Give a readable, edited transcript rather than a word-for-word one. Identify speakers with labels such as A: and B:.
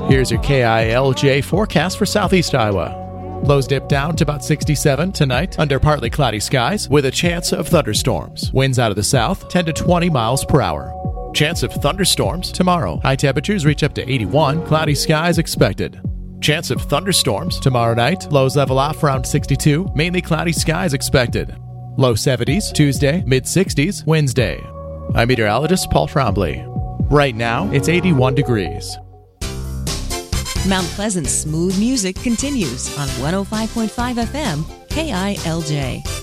A: Here's your KILJ forecast for southeast Iowa. Lows dip down to about 67 tonight under partly cloudy skies with a chance of thunderstorms. Winds out of the south 10 to 20 miles per hour. Chance of thunderstorms tomorrow. High temperatures reach up to 81. Cloudy skies expected. Chance of thunderstorms tomorrow night. Lows level off around 62. Mainly cloudy skies expected. Low 70s Tuesday, mid 60s Wednesday. I'm meteorologist Paul Trombley. Right now, it's 81 degrees.
B: Mount Pleasant's smooth music continues on 105.5 FM KILJ.